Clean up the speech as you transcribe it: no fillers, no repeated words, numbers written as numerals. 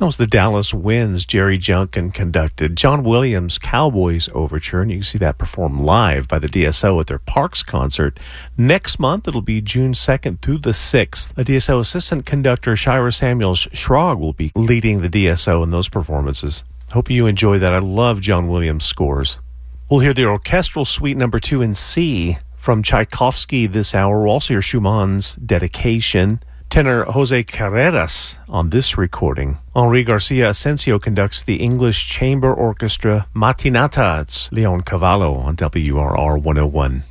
That was the Dallas Winds, Jerry Junkin conducted John Williams' Cowboys Overture, and you can see that performed live by the DSO at their Parks concert. Next month, it'll be June 2nd through the 6th. The DSO assistant conductor Shira Samuels-Schrag will be leading the DSO in those performances. Hope you enjoy that. I love John Williams' scores. We'll hear the Orchestral Suite No. 2 in C from Tchaikovsky this hour. We'll also hear Schumann's Dedication. Tenor Jose Carreras on this recording. Henri Garcia Asensio conducts the English Chamber Orchestra Matinata. It's Leon Cavallo on WRR 101.